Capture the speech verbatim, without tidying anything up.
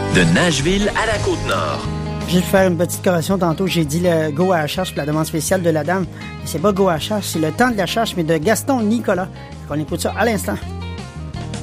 De Nashville à la Côte-Nord. Juste pour faire une petite correction, tantôt j'ai dit le Go à la chasse pour la demande spéciale de la dame. C'est pas Go à la chasse, c'est le temps de la chasse, mais de Gaston Nicolas. On écoute ça à l'instant.